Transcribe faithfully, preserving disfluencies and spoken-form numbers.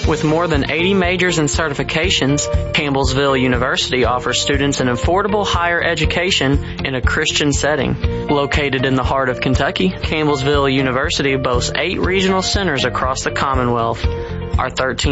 With more than eighty majors and certifications, Campbellsville University offers students an affordable higher education in a Christian setting. Located in the heart of Kentucky, Campbellsville University boasts eight regional centers across the Commonwealth. Our thirteen